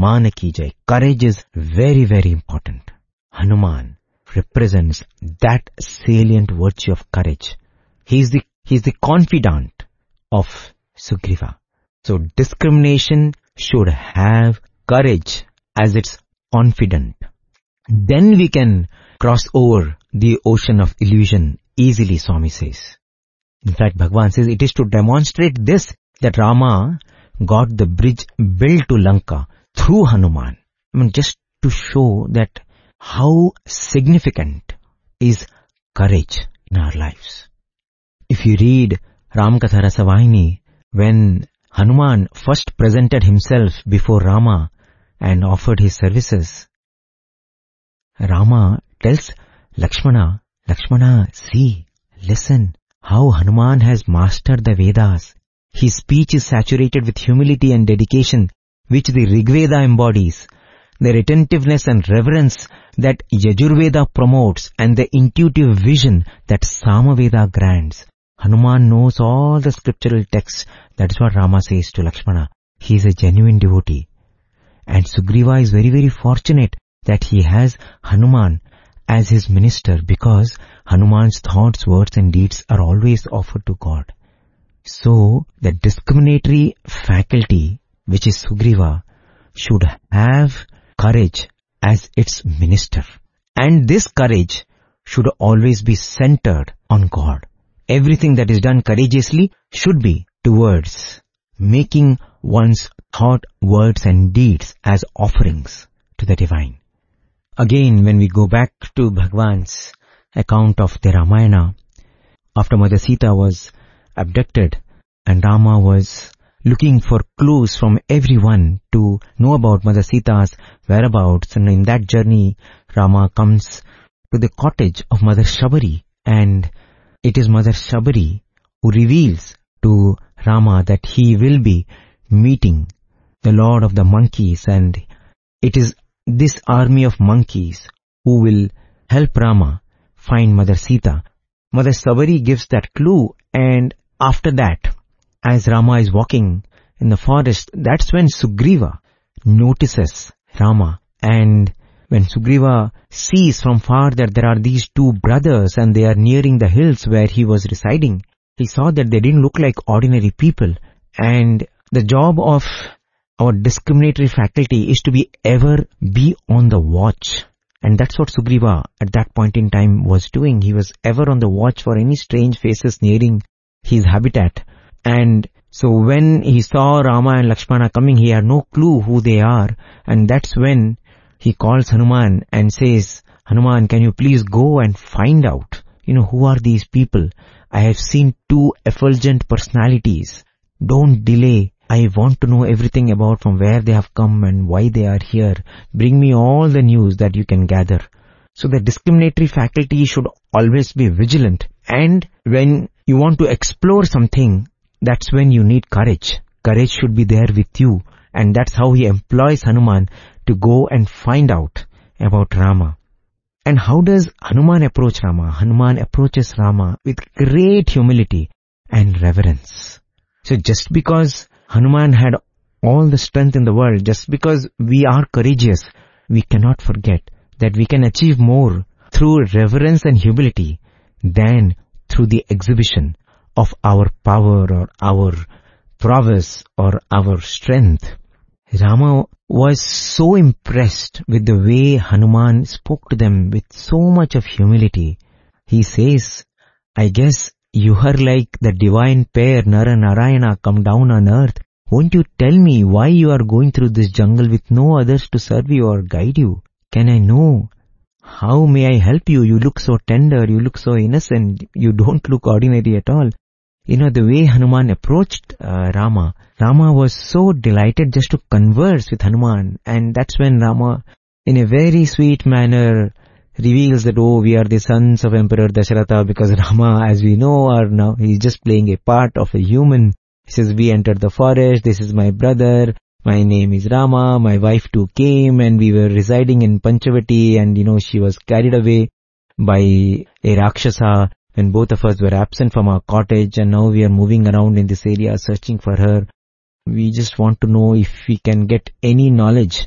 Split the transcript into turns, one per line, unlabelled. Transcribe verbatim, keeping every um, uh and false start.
Hanuman ki jai. Courage is very, very important. Hanuman represents that salient virtue of courage. He is the, he is the confidant of Sugriva. So discrimination should have courage as its confidant. Then we can cross over the ocean of illusion easily, Swami says. In fact, Bhagavan says it is to demonstrate this that Rama got the bridge built to Lanka through Hanuman. I mean, just to show that how significant is courage in our lives. If you read Ramakatha Rasavahini, when Hanuman first presented himself before Rama and offered his services, Rama tells Lakshmana, Lakshmana, see, listen, how Hanuman has mastered the Vedas. His speech is saturated with humility and dedication, which the Rigveda embodies. The retentiveness and reverence that Yajurveda promotes and the intuitive vision that Samaveda grants. Hanuman knows all the scriptural texts. That is what Rama says to Lakshmana. He is a genuine devotee. And Sugriva is very, very fortunate that he has Hanuman as his minister, because Hanuman's thoughts, words and deeds are always offered to God. So, the discriminatory faculty, which is Sugriva, should have courage as its minister. And this courage should always be centered on God. Everything that is done courageously should be towards making one's thought, words and deeds as offerings to the divine. Again, when we go back to Bhagavan's account of the Ramayana, after Mother Sita was abducted and Rama was looking for clues from everyone to know about Mother Sita's whereabouts, and in that journey Rama comes to the cottage of Mother Shabari, and it is Mother Shabari who reveals to Rama that he will be meeting the Lord of the monkeys, and it is this army of monkeys who will help Rama find Mother Sita. Mother Shabari gives that clue, and after that, as Rama is walking in the forest, that's when Sugriva notices Rama. And when Sugriva sees from far that there are these two brothers and they are nearing the hills where he was residing, he saw that they didn't look like ordinary people. And the job of our discriminatory faculty is to be ever be on the watch. And that's what Sugriva at that point in time was doing. He was ever on the watch for any strange faces nearing his habitat. And so when he saw Rama and Lakshmana coming, he had no clue who they are. And that's when he calls Hanuman and says, Hanuman, can you please go and find out, you know, who are these people? I have seen two effulgent personalities. Don't delay. I want to know everything about from where they have come and why they are here. Bring me all the news that you can gather. So the discriminatory faculty should always be vigilant. And when you want to explore something, that's when you need courage. Courage should be there with you. And that's how he employs Hanuman to go and find out about Rama. And how does Hanuman approach Rama? Hanuman approaches Rama with great humility and reverence. So just because Hanuman had all the strength in the world, just because we are courageous, we cannot forget that we can achieve more through reverence and humility than through the exhibition of our power or our prowess or our strength. Rama was so impressed with the way Hanuman spoke to them with so much of humility. He says, I guess you are like the divine pair Nara Narayana come down on earth. Won't you tell me why you are going through this jungle with no others to serve you or guide you? Can I know? How may I help you? You look so tender, you look so innocent, you don't look ordinary at all. You know, the way Hanuman approached uh, Rama, Rama was so delighted just to converse with Hanuman. And that's when Rama, in a very sweet manner, reveals that, oh, we are the sons of Emperor Dasharatha, because Rama, as we know, are now, he's just playing a part of a human. He says, we entered the forest, this is my brother, my name is Rama, my wife too came, and we were residing in Panchavati, and you know, she was carried away by a Rakshasa when both of us were absent from our cottage, and now we are moving around in this area searching for her. We just want to know if we can get any knowledge